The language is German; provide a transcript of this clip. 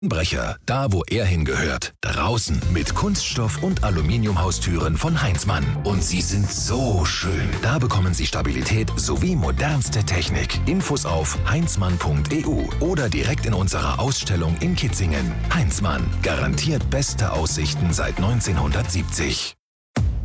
Brecher, da wo er hingehört. Draußen mit Kunststoff- und Aluminiumhaustüren von Heinzmann. Und sie sind so schön. Da bekommen Sie Stabilität sowie modernste Technik. Infos auf heinzmann.eu oder direkt in unserer Ausstellung in Kitzingen. Heinzmann, garantiert beste Aussichten seit 1970.